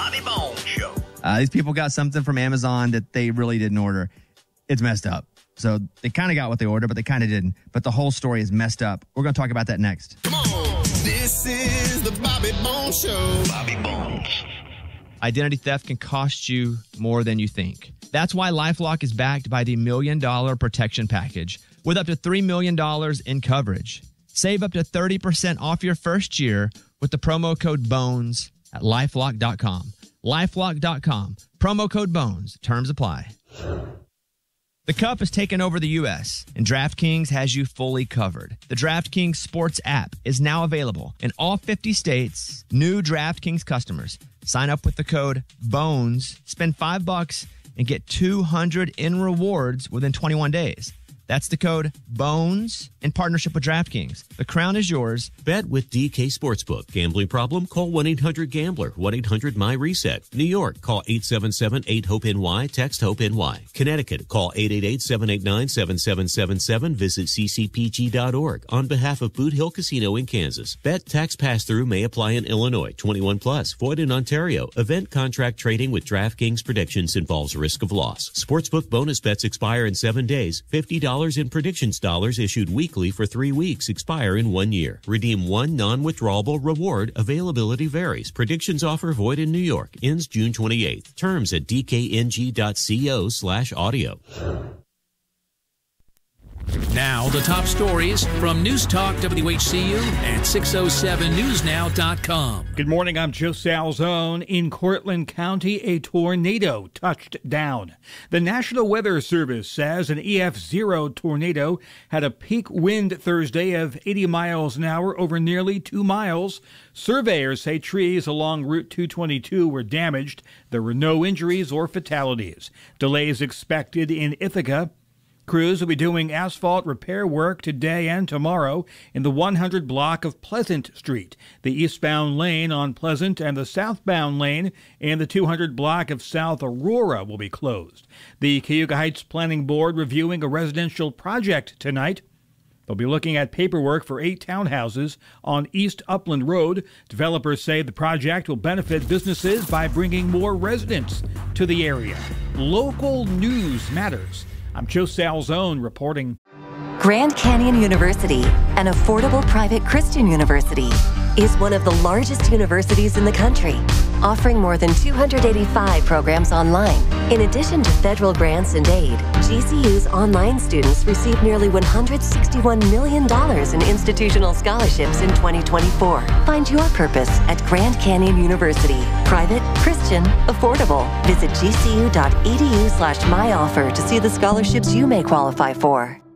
Bobby Bones Show. These people got something from Amazon that they really didn't order. It's messed up. So they kind of got what they ordered, but they kind of didn't. But the whole story is messed up. We're going to talk about that next. Come on. This is the Bobby Bones Show. Bobby Bones. Identity theft can cost you more than you think. That's why LifeLock is backed by the $1 Million Protection Package with up to $3 million in coverage. Save up to 30% off your first year with the promo code BONES at LifeLock.com. LifeLock.com. Promo code BONES. Terms apply. The Cup has taken over the U.S., and DraftKings has you fully covered. The DraftKings Sports app is now available in all 50 states. New DraftKings customers sign up with the code BONES, spend $5, and get $200 in rewards within 21 days. That's the code BONES in partnership with DraftKings. The crown is yours. Bet with DK Sportsbook. Gambling problem? Call 1-800-GAMBLER. 1-800-MY-RESET. New York, call 877-8-HOPE-NY. Text HOPE-NY. Connecticut, call 888-789-7777. Visit ccpg.org. On behalf of Boot Hill Casino in Kansas. Bet tax pass-through may apply in Illinois. 21 plus. Void in Ontario. Event contract trading with DraftKings predictions involves risk of loss. Sportsbook bonus bets expire in 7 days. $50 in predictions dollars issued weekly for 3 weeks, expire in 1 year. Redeem one non-withdrawable reward. Availability varies. Predictions offer void in New York. Ends June 28th. Terms at dkng.co/audio. Now, the top stories from News Talk WHCU and 607newsnow.com. Good morning, I'm Joe Salzone. In Cortland County, a tornado touched down. The National Weather Service says an EF0 tornado had a peak wind Thursday of 80 miles an hour over nearly 2 miles. Surveyors say trees along Route 222 were damaged. There were no injuries or fatalities. Delays expected in Ithaca. Crews will be doing asphalt repair work today and tomorrow in the 100 block of Pleasant Street. The eastbound lane on Pleasant and the southbound lane in the 200 block of South Aurora will be closed. The Cayuga Heights Planning Board reviewing a residential project tonight. They'll be looking at paperwork for 8 townhouses on East Upland Road. Developers say the project will benefit businesses by bringing more residents to the area. Local news matters. I'm Joe Salzone reporting. Grand Canyon University, an affordable private Christian university, is one of the largest universities in the country, offering more than 285 programs online. In addition to federal grants and aid, GCU's online students received nearly $161 million in institutional scholarships in 2024. Find your purpose at Grand Canyon University. Private, Christian, affordable. Visit gcu.edu/myoffer to see the scholarships you may qualify for.